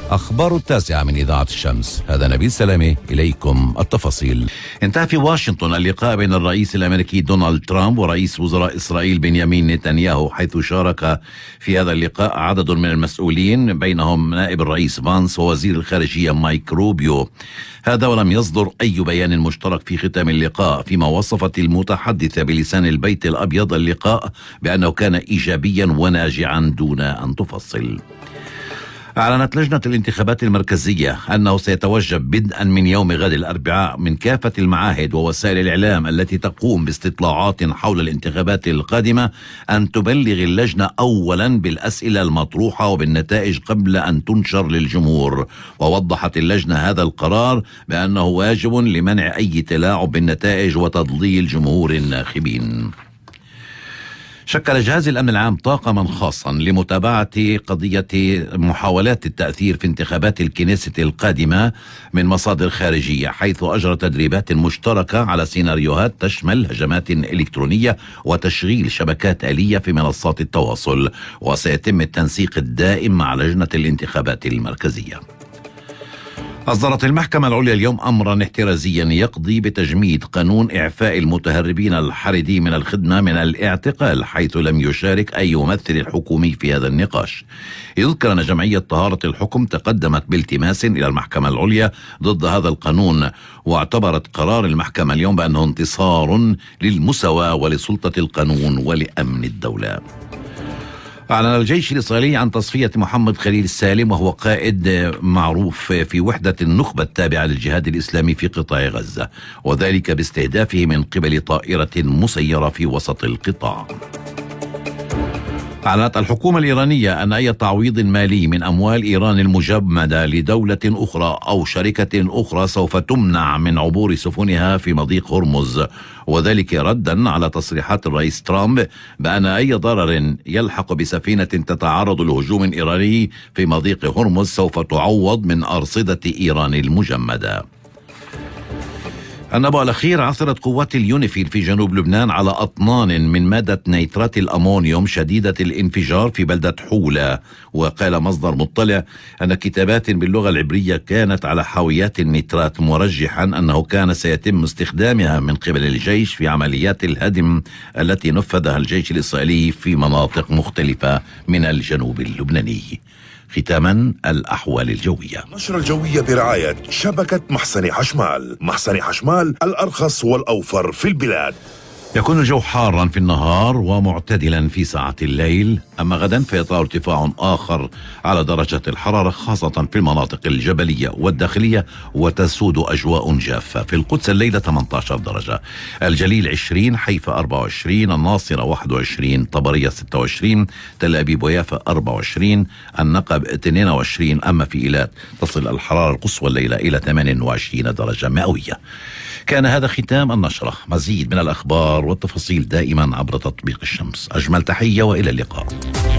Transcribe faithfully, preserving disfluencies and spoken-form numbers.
أخبار التاسعة من إذاعة الشمس. هذا نبيل سلامة، إليكم التفاصيل. انتهى في واشنطن اللقاء بين الرئيس الأمريكي دونالد ترامب ورئيس وزراء إسرائيل بنيامين نتنياهو، حيث شارك في هذا اللقاء عدد من المسؤولين بينهم نائب الرئيس فانس ووزير الخارجية مايك روبيو. هذا ولم يصدر أي بيان مشترك في ختام اللقاء، فيما وصفت المتحدثة بلسان البيت الأبيض اللقاء بأنه كان إيجابيا وناجعا دون أن تفصل. أعلنت لجنة الانتخابات المركزية أنه سيتوجب بدءا من يوم غد الأربعاء من كافة المعاهد ووسائل الإعلام التي تقوم باستطلاعات حول الانتخابات القادمة أن تبلغ اللجنة أولا بالأسئلة المطروحة وبالنتائج قبل أن تنشر للجمهور. ووضحت اللجنة هذا القرار بأنه واجب لمنع أي تلاعب بالنتائج وتضليل جمهور الناخبين. شكل جهاز الأمن العام طاقما خاصا لمتابعة قضية محاولات التأثير في انتخابات الكنيسة القادمة من مصادر خارجية، حيث أجرى تدريبات مشتركة على سيناريوهات تشمل هجمات إلكترونية وتشغيل شبكات آلية في منصات التواصل. وسيتم التنسيق الدائم مع لجنة الانتخابات المركزية. أصدرت المحكمة العليا اليوم أمرا احترازيا يقضي بتجميد قانون إعفاء المتهربين الحريدي من الخدمة من الاعتقال، حيث لم يشارك أي ممثل حكومي في هذا النقاش. يذكر أن جمعية طهارة الحكم تقدمت بالتماس إلى المحكمة العليا ضد هذا القانون، واعتبرت قرار المحكمة اليوم بأنه انتصار للمساواة ولسلطة القانون ولأمن الدولة. أعلن الجيش الإسرائيلي عن تصفية محمد خليل السالم، وهو قائد معروف في وحدة النخبة التابعة للجهاد الإسلامي في قطاع غزة، وذلك باستهدافه من قبل طائرة مسيرة في وسط القطاع. أعلنت الحكومة الإيرانية أن أي تعويض مالي من أموال إيران المجمدة لدولة أخرى أو شركة أخرى سوف تمنع من عبور سفنها في مضيق هرمز، وذلك ردا على تصريحات الرئيس ترامب بأن أي ضرر يلحق بسفينة تتعرض لهجوم إيراني في مضيق هرمز سوف تعوض من أرصدة إيران المجمدة. النبأ الأخير: عثرت قوات اليونيفيل في جنوب لبنان على أطنان من مادة نيترات الأمونيوم شديدة الانفجار في بلدة حولة. وقال مصدر مطلع أن كتابات باللغة العبرية كانت على حاويات النيترات، مرجحا أنه كان سيتم استخدامها من قبل الجيش في عمليات الهدم التي نفذها الجيش الإسرائيلي في مناطق مختلفة من الجنوب اللبناني. ختاما الأحوال الجوية. نشرة الجوية برعاية شبكة محسن حشمال. محسن حشمال الأرخص والأوفر في البلاد. يكون الجو حارا في النهار ومعتدلا في ساعات الليل، أما غدا فيطرأ ارتفاع آخر على درجة الحرارة خاصة في المناطق الجبلية والداخلية، وتسود أجواء جافة. في القدس الليلة ثمانية عشر درجة، الجليل عشرين، حيفا أربعة وعشرين، الناصرة واحد وعشرين، طبرية ستة وعشرين، تل أبيب ويافا أربعة وعشرين، النقب اثنين وعشرين. أما في إيلات تصل الحرارة القصوى الليلة إلى ثمانية وعشرين درجة مئوية. كان هذا ختام النشرة. مزيد من الأخبار والتفاصيل دائما عبر تطبيق الشمس. أجمل تحية وإلى اللقاء.